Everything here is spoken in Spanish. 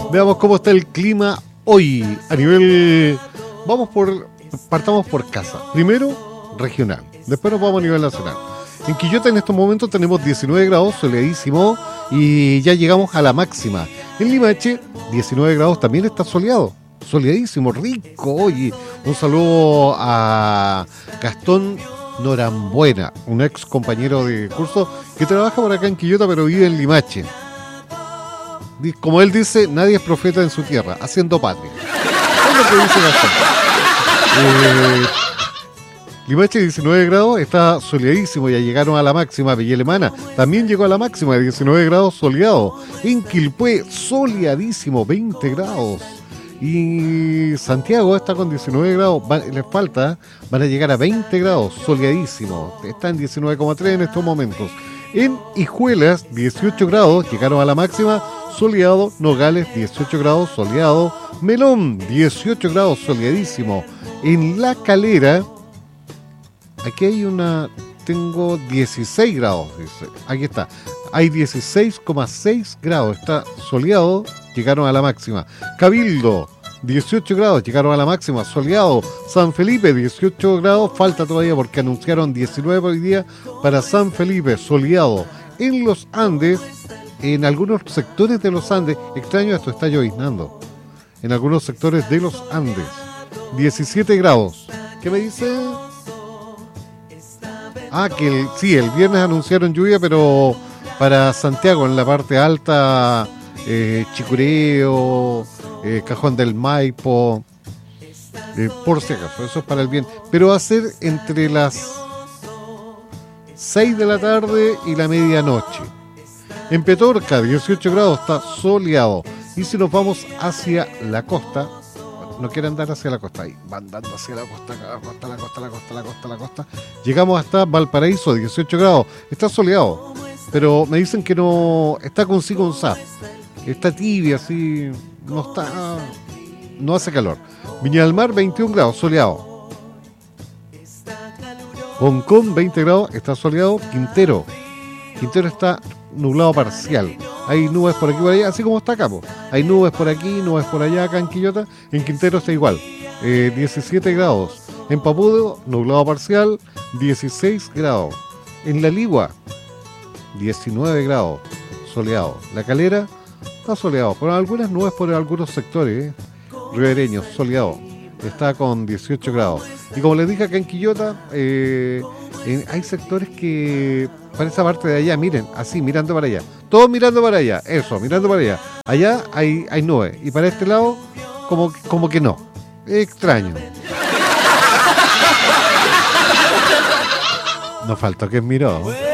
Veamos cómo está el clima hoy a nivel... Partamos por casa. Primero, regional. Después nos vamos a nivel nacional. En Quillota en estos momentos tenemos 19 grados, soleadísimo, y ya llegamos a la máxima. En Limache, 19 grados, también está soleado. Soleadísimo, rico. Oye, un saludo a Gastón Norambuena, un ex compañero de curso que trabaja por acá en Quillota pero vive en Limache. Como él dice, nadie es profeta en su tierra, haciendo patria. Es lo que dice Gastón. Limache 19 grados, está soleadísimo, ya llegaron a la máxima. Villa Alemana también llegó a la máxima, 19 grados soleado. En Quilpué, soleadísimo, 20 grados. Y Santiago está con 19 grados, les falta, van a llegar a 20 grados, soleadísimo. Está en 19,3 en estos momentos. En Hijuelas, 18 grados, llegaron a la máxima, soleado. Nogales, 18 grados, soleado. Melón, 18 grados, soleadísimo. En La Calera, aquí hay tengo 16 grados, dice. Aquí está. Hay 16,6 grados, está soleado, llegaron a la máxima. Cabildo, 18 grados, llegaron a la máxima, soleado. San Felipe, 18 grados, falta todavía porque anunciaron 19 hoy día para San Felipe, soleado. En los Andes, en algunos sectores de los Andes, extraño esto, está lloviznando. En algunos sectores de los Andes, 17 grados. ¿Qué me dice? Que el viernes anunciaron lluvia, pero para Santiago, en la parte alta, Chicureo, Cajón del Maipo, por si acaso, eso es para el bien. Pero va a ser entre las 6 de la tarde y la medianoche. En Petorca, 18 grados, está soleado. Y si nos vamos hacia la costa, no quiere andar hacia la costa, ahí va andando hacia la costa. Llegamos hasta Valparaíso, 18 grados, está soleado, pero me dicen que no está con sí con sa, está tibia, así, no hace calor. Viña del Mar, 21 grados, soleado. Concón, 20 grados, está soleado. Quintero está nublado parcial. Hay nubes por aquí y por allá, así como está acá. Hay nubes por aquí, nubes por allá, acá en Quillota. En Quintero está igual, 17 grados. En Papudo, nublado parcial, 16 grados. En La Ligua, 19 grados, soleado. La Calera, está soleado. Por algunas nubes por algunos sectores, ribereños, soleado. Está con 18 grados. Y como les dije acá en Quillota, hay sectores que, para esa parte de allá, miren, así, mirando para allá. Todos mirando para allá, eso, mirando para allá. Allá hay nubes. Y para este lado, como que no. Extraño. No faltó que miró.